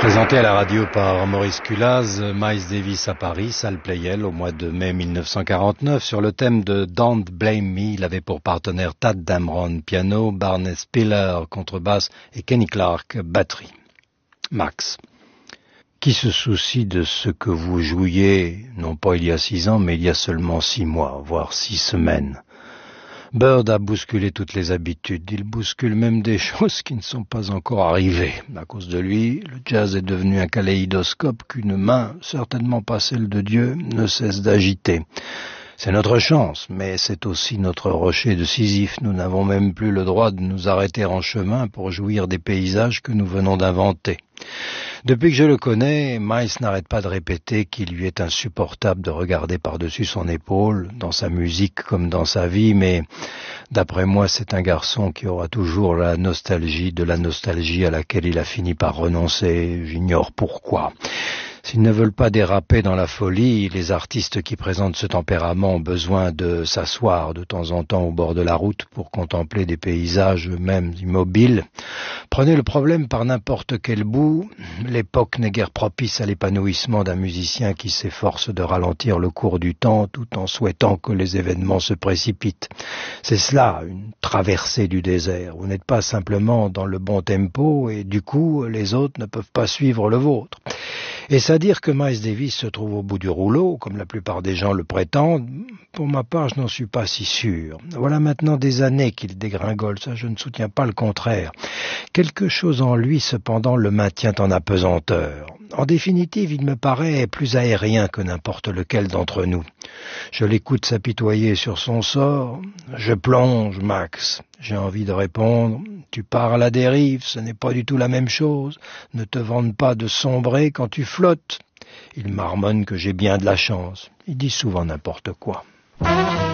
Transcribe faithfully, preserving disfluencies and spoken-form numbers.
Présenté à la radio par Maurice Culaz, Miles Davis à Paris, salle Pleyel, au mois de mai mille neuf cent quarante-neuf, sur le thème de Don't Blame Me. Il avait pour partenaire Tadd Dameron, piano, Barney Spiller, contrebasse et Kenny Clarke, batterie. Max. Qui se soucie de ce que vous jouiez, non pas il y a six ans, mais il y a seulement six mois, voire six semaines. Bird a bousculé toutes les habitudes. Il bouscule même des choses qui ne sont pas encore arrivées. À cause de lui, le jazz est devenu un kaléidoscope qu'une main, certainement pas celle de Dieu, ne cesse d'agiter. C'est notre chance, mais c'est aussi notre rocher de Sisyphe. Nous n'avons même plus le droit de nous arrêter en chemin pour jouir des paysages que nous venons d'inventer. Depuis que je le connais, Miles n'arrête pas de répéter qu'il lui est insupportable de regarder par-dessus son épaule, dans sa musique comme dans sa vie, mais d'après moi, c'est un garçon qui aura toujours la nostalgie de la nostalgie à laquelle il a fini par renoncer. J'ignore pourquoi. S'ils ne veulent pas déraper dans la folie, les artistes qui présentent ce tempérament ont besoin de s'asseoir de temps en temps au bord de la route pour contempler des paysages eux-mêmes immobiles. Prenez le problème par n'importe quel bout, l'époque n'est guère propice à l'épanouissement d'un musicien qui s'efforce de ralentir le cours du temps tout en souhaitant que les événements se précipitent. C'est cela, une traversée du désert. Vous n'êtes pas simplement dans le bon tempo et du coup, les autres ne peuvent pas suivre le vôtre. Et c'est à dire que Miles Davis se trouve au bout du rouleau, comme la plupart des gens le prétendent. Pour ma part, je n'en suis pas si sûr. Voilà maintenant des années qu'il dégringole, ça je ne soutiens pas le contraire. Quelque chose en lui, cependant, le maintient en apesanteur. En définitive, il me paraît plus aérien que n'importe lequel d'entre nous. Je l'écoute s'apitoyer sur son sort. Je plonge, Max. J'ai envie de répondre, tu pars à la dérive, ce n'est pas du tout la même chose. Ne te vante pas de sombrer quand tu flottes. Il marmonne que j'ai bien de la chance. Il dit souvent n'importe quoi.